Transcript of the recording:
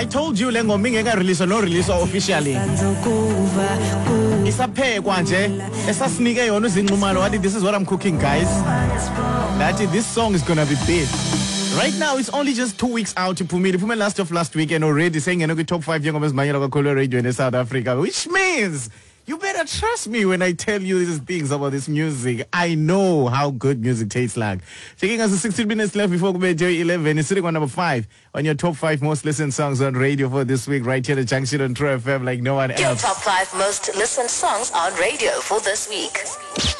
I told you le ngoma ingeka release no release officially. Isaphekwa nje esasinike yona uzinxumalo wathi this is what I'm cooking guys. That this song is gonna be big. Right now it's only just 2 weeks out to Pumile last of last week and already saying top 5 ngoma ezimanyela kakhulu radio in South Africa, which means you better trust me when I tell you these things about this music. I know how good music tastes like. Taking us 16 minutes left before 11. It's sitting on number 5 on your top 5 most listened songs on radio for this week, right here at Junction on True FM like no one else. Your top 5 most listened songs on radio for this week.